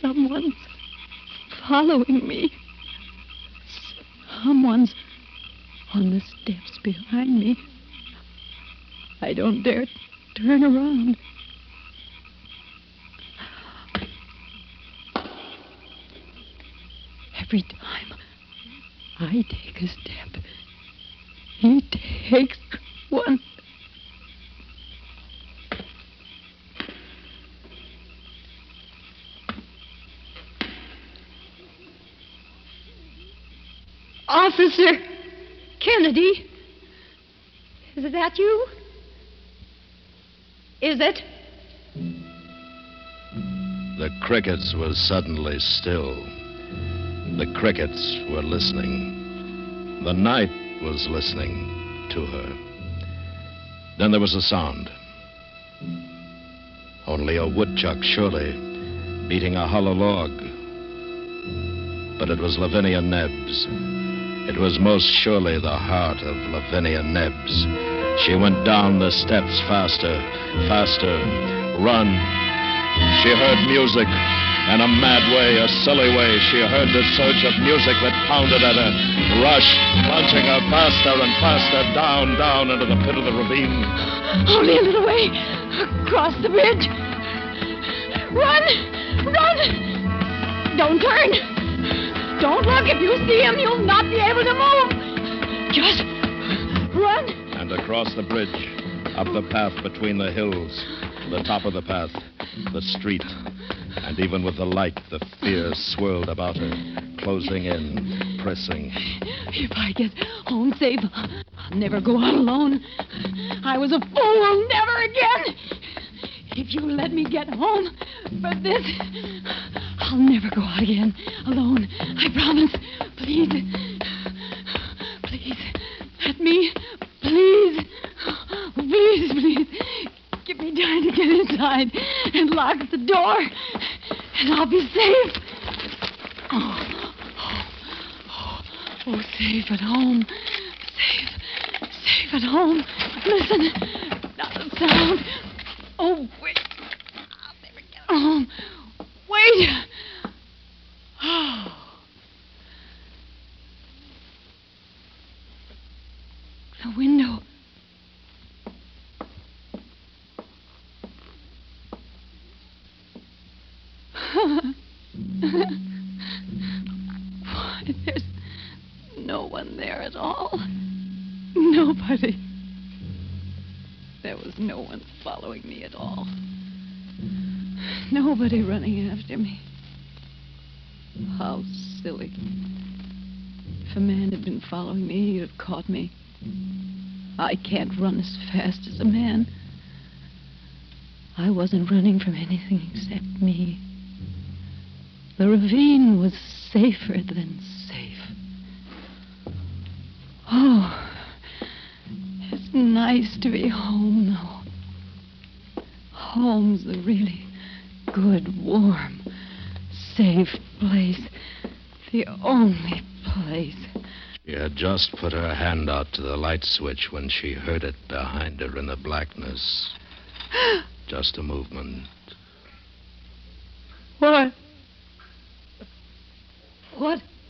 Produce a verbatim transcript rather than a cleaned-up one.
Someone's following me. Someone's on the steps behind me. I don't dare turn around. Every time I take a step, he takes one. Officer Kennedy, is that you? Is it? The crickets were suddenly still. The crickets were listening. The night was listening to her. Then there was a sound. Only a woodchuck, surely, beating a hollow log. But it was Lavinia Nebbs. It was most surely the heart of Lavinia Nebbs. She went down the steps faster, faster, run. She heard music, in a mad way, a silly way. She heard the surge of music that pounded at her, rushed, plunging her faster and faster down, down into the pit of the ravine. Only a little way across the bridge. Run! Run! Don't turn! Don't look. If you see him, you'll not be able to move. Just run. And across the bridge, up the path between the hills, the top of the path, the street, and even with the light, the fear swirled about her, closing in, pressing. If I get home safe, I'll never go out alone. I was a fool. Never again. If you let me get home for this, I'll never go out again alone. I promise. Please. Please. Let me. Please. Please, please. Give me time to get inside and lock the door, and I'll be safe. Oh, oh, oh, oh, safe at home. Safe. Safe at home. Listen. Not a sound. Oh, wait. I'll never get home. Wait. Oh. The window. Why, there's no one there at all. Nobody. There was no one following me at all. Nobody running after me. How silly. If a man had been following me, he'd have caught me. I can't run as fast as a man. I wasn't running from anything except me. The ravine was safer than safe. Oh, it's nice to be home, though. Home's the really good, warm, safe place. The only place. She had just put her hand out to the light switch when she heard it behind her in the blackness. Just a movement. What? What